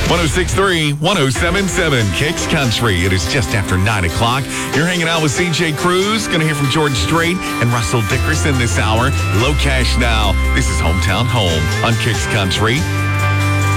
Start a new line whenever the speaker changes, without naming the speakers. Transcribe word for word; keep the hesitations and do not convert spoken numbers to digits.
one oh six point three, one oh seven point seven, Kicks Country. It is just after nine o'clock. You're hanging out with C J Cruz. Going to hear from George Strait and Russell Dickerson this hour. Low Cash Now. This is Hometown Home on Kicks Country.